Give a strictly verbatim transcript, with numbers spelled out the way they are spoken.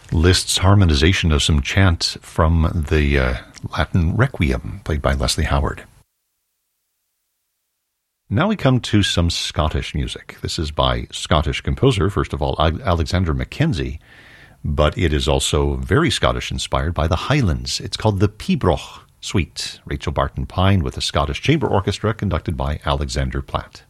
Liszt's harmonization of some chant from the uh, Latin Requiem, played by Leslie Howard. Now we come to some Scottish music. This is by Scottish composer, first of all, Alexander Mackenzie, but it is also very Scottish-inspired by the Highlands. It's called the Pibroch Suite. Rachel Barton Pine with the Scottish Chamber Orchestra, conducted by Alexander Platt.